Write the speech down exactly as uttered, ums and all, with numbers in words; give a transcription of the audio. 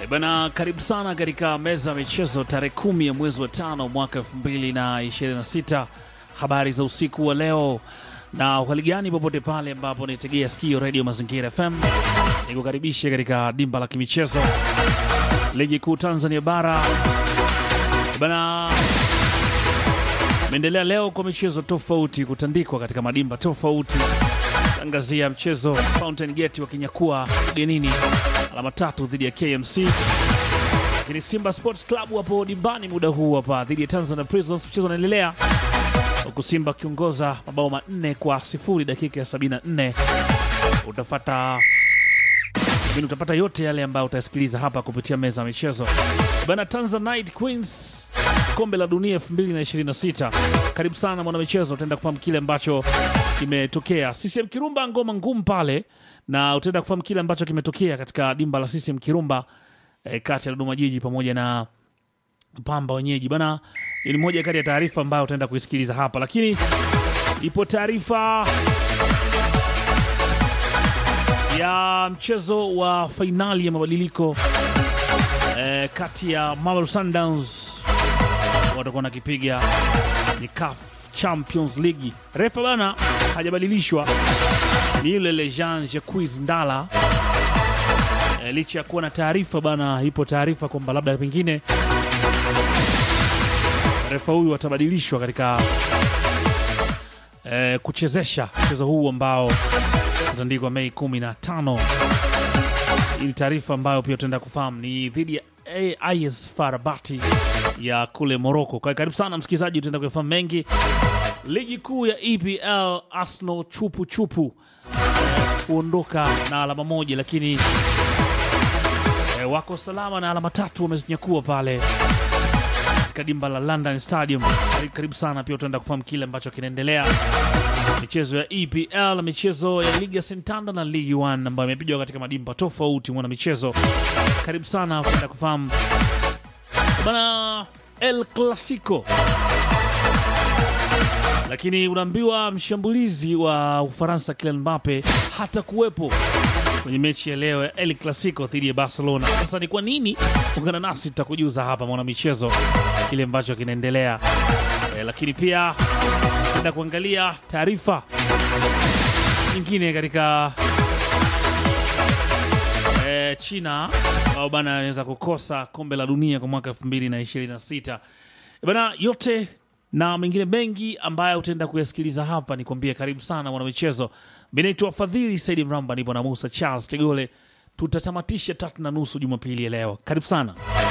Bana, karibu sana katika meza ya michezo tarehe kumi ya mwezi wa tano mwaka elfu mbili na ishirini na sita. Habari za usiku wa leo na uhali gani popote pale ambapo nitegea sikio Radio Mazingira F M. Nikukaribishe katika dimba la kimichezo ligi kuu Tanzania bara. Bana, imeendelea leo kwa michezo tofauti kutandikwa katika madimba tofauti. Tangazia mchezo Fountain Gate wakinyakua ugenini alama tatu dhidi ya K M C. Lakini Simba Sports Club wapo dimbani muda huu hapa dhidi ya Tanzania Prisons. Mchezo unaendelea huku Simba kiongoza mabao manne kwa sifuri dakika ya sabini na nne. Utafata Mimi utapata yote yale ambayo utasikiliza hapa kupitia meza ya michezo. Bana, Tanzanite Queens kombe la dunia elfu mbili na ishirini na sita. Karibu sana mwana michezo, utaenda kufahamu kile ambacho kimetokea. C C M Kirumba ngoma ngumu pale, na utaenda kufahamu kile ambacho kimetokea katika dimba la C C M Kirumba eh, kati ya Dodoma Jiji pamoja na Pamba wenyeji. Bana, ni moja kati ya taarifa ambayo utaenda kuisikiliza hapa, lakini ipo taarifa ya mchezo wa fainali ya mabadiliko eh, kati ya Mamelodi Sundowns watakuwa nakipiga ni C A F Champions League. Refa bana hajabadilishwa, ni yule Lejean Jacques Ndala. E, licha ya kuwa na taarifa bana, ipo taarifa kwamba labda pengine refa huyu watabadilishwa katika e, kuchezesha mchezo huu ambao utandikwa Mei kumi na tano. Hii taarifa ambayo pia tutaenda kufahamu ni dhidi ya A S F A Rabati ya kule Morocco. Kwa karibu sana msikilizaji, tutaenda kufahamu mengi. Ligi kuu ya E P L, Arsenal chupu chupu eh, kuondoka na alama moja, lakini eh, wako salama na alama tatu wamezinyakua pale katika dimba la London Stadium. Karibu sana pia tutaenda kufahamu kile ambacho kinaendelea michezo ya E P L, michezo ya Liga Santander na Ligue one ambayo imepigwa katika madimba tofauti mwana michezo. Karibu sana tutaenda kufahamu bana El Clasico. Lakini unaambiwa mshambulizi wa Ufaransa Kylian Mbappe hata kuwepo kwenye mechi ya leo ya El Clasico dhidi ya Barcelona. Sasa ni kwa nini? Ungana nasi tutakujuza hapa mwana michezo kile ambacho kinaendelea. E, lakini pia tutaenda kuangalia taarifa nyingine katika e, China au bana anaweza kukosa kombe la dunia kwa mwaka elfu mbili na ishirini na sita. E bana, yote na mengine mengi ambayo utaenda kuyasikiliza hapa, nikwambie karibu sana mwana michezo. Mimi naitwa Fadhili Said Mramba, nipo na Musa Charles Tegole. Tutatamatisha tatu na nusu Jumapili ya leo. Karibu sana.